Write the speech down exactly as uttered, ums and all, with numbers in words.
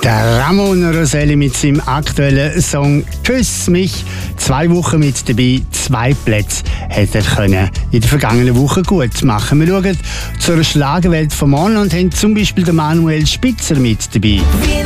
Der Ramon Roseli mit seinem aktuellen Song «Küss mich». Zwei Wochen mit dabei, zwei Plätze hätte er können in der vergangenen Woche gut machen. Wir schauen zur Schlagerwelt von morgen und haben zum Beispiel den Manuel Spitzer mit dabei.